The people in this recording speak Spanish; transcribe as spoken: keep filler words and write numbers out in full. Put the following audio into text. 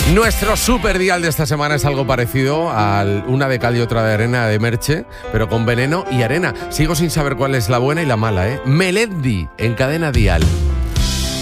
Nuestro super dial de esta semana es algo parecido a una de cal y otra de arena de Merche, pero con veneno y arena. Sigo sin saber cuál es la buena y la mala, ¿eh? Melendi en Cadena Dial.